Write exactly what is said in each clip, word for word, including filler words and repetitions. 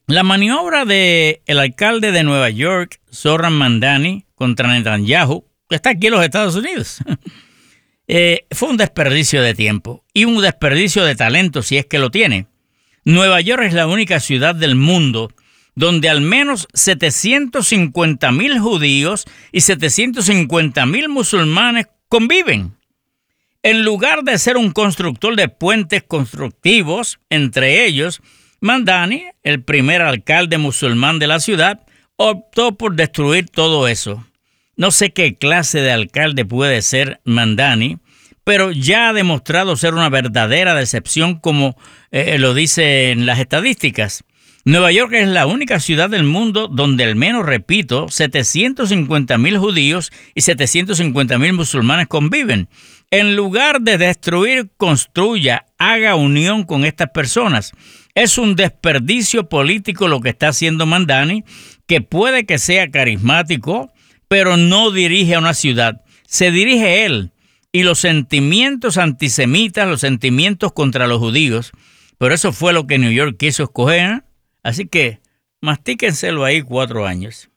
La maniobra del alcalde de Nueva York, Zohran Mamdani, contra Netanyahu, que está aquí en los Estados Unidos, eh, fue un desperdicio de tiempo y un desperdicio de talento, si es que lo tiene. Nueva York es la única ciudad del mundo donde al menos setecientos cincuenta mil judíos y setecientos cincuenta mil musulmanes conviven. En lugar de ser un constructor de puentes constructivos entre ellos, Mamdani, el primer alcalde musulmán de la ciudad, optó por destruir todo eso. No sé qué clase de alcalde puede ser Mamdani, pero ya ha demostrado ser una verdadera decepción, como eh, lo dicen las estadísticas. Nueva York es la única ciudad del mundo donde al menos, repito, setecientos cincuenta mil judíos y setecientos cincuenta mil musulmanes conviven. En lugar de destruir, construya, haga unión con estas personas. Es un desperdicio político lo que está haciendo Mamdani, que puede que sea carismático, pero no dirige a una ciudad. Se dirige él y los sentimientos antisemitas, los sentimientos contra los judíos. Pero eso fue lo que New York quiso escoger, ¿eh? Así que mastíquenselo ahí cuatro años.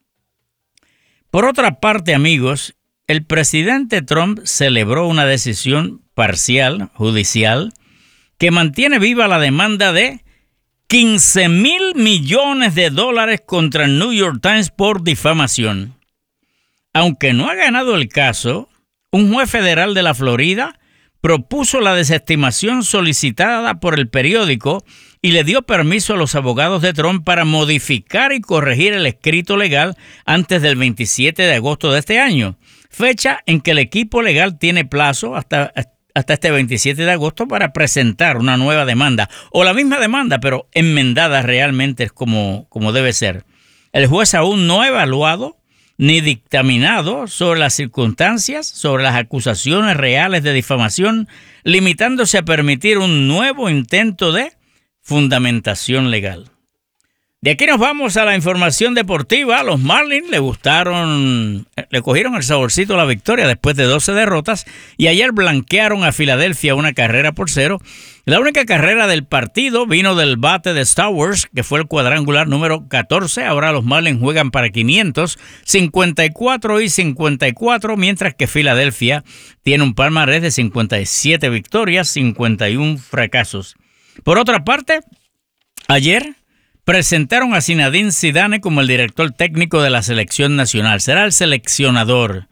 Por otra parte, amigos, el presidente Trump celebró una decisión parcial, judicial, que mantiene viva la demanda de quince mil millones de dólares contra el New York Times por difamación. Aunque no ha ganado el caso, un juez federal de la Florida propuso la desestimación solicitada por el periódico y le dio permiso a los abogados de Trump para modificar y corregir el escrito legal antes del veintisiete de agosto de este año, fecha en que el equipo legal tiene plazo hasta, hasta este veintisiete de agosto para presentar una nueva demanda, o la misma demanda, pero enmendada realmente es como, como debe ser. El juez aún no ha evaluado ni dictaminado sobre las circunstancias, sobre las acusaciones reales de difamación, limitándose a permitir un nuevo intento de fundamentación legal. De aquí nos vamos a la información deportiva. Los Marlins le gustaron, le cogieron el saborcito a la victoria después de doce derrotas y ayer blanquearon a Filadelfia una carrera por cero. La única carrera del partido vino del bate de Stowers, que fue el cuadrangular número catorce. Ahora los Marlins juegan para quinientos, cincuenta y cuatro y cincuenta y cuatro, mientras que Filadelfia tiene un palmarés de cincuenta y siete victorias, cincuenta y uno fracasos. Por otra parte, ayer presentaron a Zinedine Zidane como el director técnico de la selección nacional. Será el seleccionador.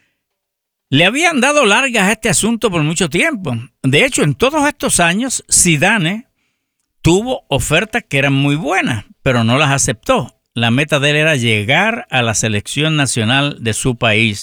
Le habían dado largas a este asunto por mucho tiempo. De hecho, en todos estos años, Zidane tuvo ofertas que eran muy buenas, pero no las aceptó. La meta de él era llegar a la selección nacional de su país.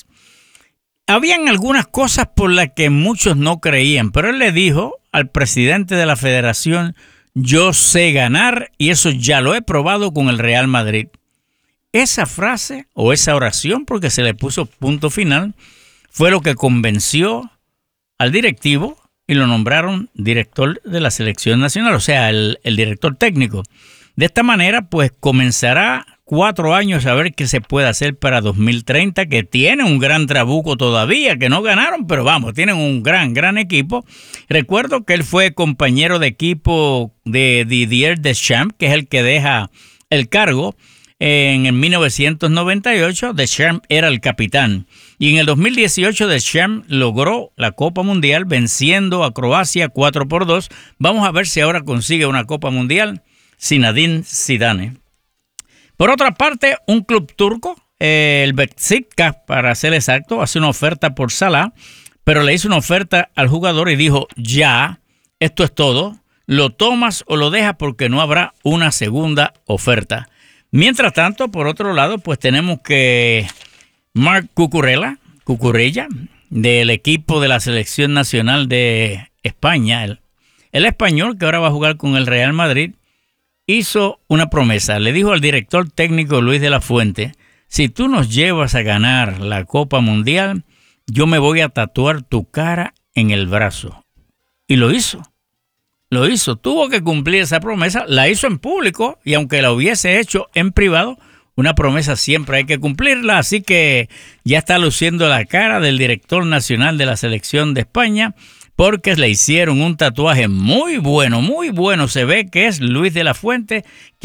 Habían algunas cosas por las que muchos no creían, pero él le dijo al presidente de la federación: yo sé ganar y eso ya lo he probado con el Real Madrid. Esa frase o esa oración, porque se le puso punto final, fue lo que convenció al directivo y lo nombraron director de la selección nacional, o sea, el, el director técnico. De esta manera, pues comenzará cuatro años a ver qué se puede hacer para dos mil treinta, que tiene un gran trabuco todavía, que no ganaron, pero vamos, tienen un gran, gran equipo. Recuerdo que él fue compañero de equipo de Didier Deschamps, que es el que deja el cargo. En el mil novecientos noventa y ocho, Deschamps era el capitán. Y en el dos mil dieciocho, Deschamps logró la Copa Mundial venciendo a Croacia cuatro por dos. Vamos a ver si ahora consigue una Copa Mundial Zinedine Zidane. Por otra parte, un club turco, eh, el Beşiktaş, para ser exacto, hace una oferta por Salah, pero le hizo una oferta al jugador y dijo: ya, esto es todo, lo tomas o lo dejas porque no habrá una segunda oferta. Mientras tanto, por otro lado, pues tenemos que Marc Cucurella, Cucurella, del equipo de la selección nacional de España, el, el español que ahora va a jugar con el Real Madrid, hizo una promesa. Le dijo al director técnico Luis de la Fuente: si tú nos llevas a ganar la Copa Mundial, yo me voy a tatuar tu cara en el brazo. Y lo hizo. Lo hizo. Tuvo que cumplir esa promesa. La hizo en público y aunque la hubiese hecho en privado, una promesa siempre hay que cumplirla. Así que ya está luciendo la cara del director nacional de la selección de España, porque le hicieron un tatuaje muy bueno, muy bueno. Se ve que es Luis de la Fuente